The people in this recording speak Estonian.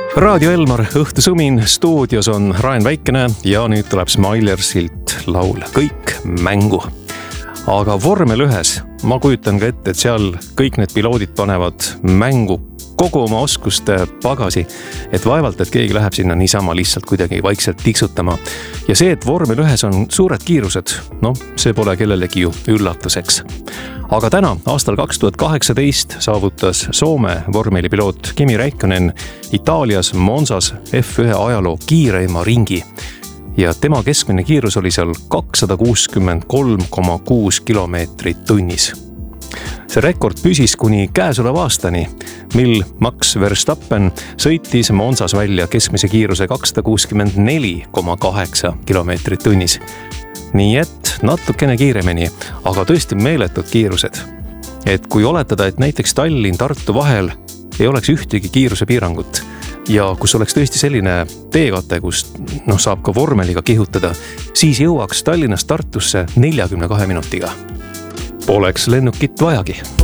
Raadio Elmar, õhtusumin, stuudios on Rain Väikene ja nüüd tuleb Smilersilt laul Kõik mängu. Aga vormel 1, ma kujutan ka ette, et seal kõik need piloodid panevad mängu kogu oma oskuste pagasi, et vaevalt, et keegi läheb sinna niisama lihtsalt kuidagi vaikselt tiksutama. Ja see, et vormel 1 on suured kiirused, see pole kellelegi ju üllatuseks. Aga täna, aastal 2018, saavutas Soome vormelipiloot Kimi Räikkönen Itaalias Monsas F1 ajaloo kiireima ringi. Ja tema keskmine kiirus oli seal 263,6 kilomeetrit tunnis. See rekord püsis kuni käesoleva aastani, mil Max Verstappen sõitis Monsas välja keskmise kiiruse 264,8 kilomeetrit tunnis. Nii et natukene kiiremini, aga tõesti meeletud kiirused. Et kui oletada, et näiteks Tallinn-Tartu vahel ei oleks ühtegi kiiruse piirangut ja kus oleks tõesti selline teekate, kus saab ka vormeliga kihutada, siis jõuaks Tallinnast Tartusse 42 minutiga. Poleks lennukit vajagi.